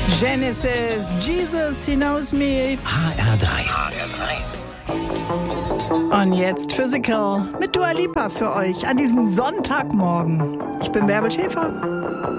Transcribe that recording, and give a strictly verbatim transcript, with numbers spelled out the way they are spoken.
Genesis, Jesus, He Knows Me. H R drei. H R drei. Und jetzt Physical mit Dua Lipa für euch an diesem Sonntagmorgen. Ich bin Bärbel Schäfer.